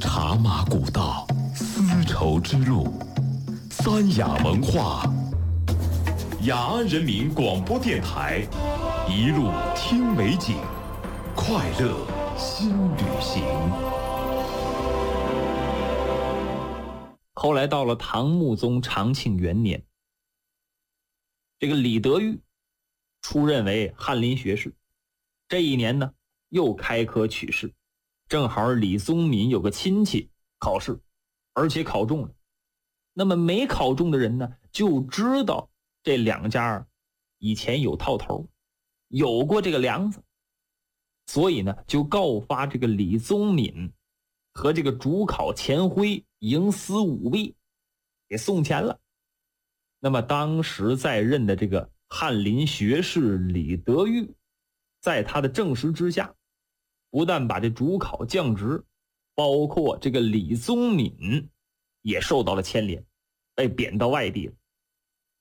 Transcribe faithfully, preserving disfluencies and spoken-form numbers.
茶马古道，丝绸之路，三雅文化。雅安人民广播电台，一路听美景，快乐新旅行。 后来到了唐穆宗长庆元年，这个李德裕出任为翰林学士。这一年呢，又开科取士，正好李宗闵有个亲戚考试，而且考中了。那么没考中的人呢，就知道这两家以前有套头，有过这个梁子，所以呢，就告发这个李宗闵和这个主考钱辉营私舞弊，给送钱了。那么当时在任的这个翰林学士李德裕，在他的证实之下，不但把这主考降职，包括这个李宗闵也受到了牵连，被贬到外地了。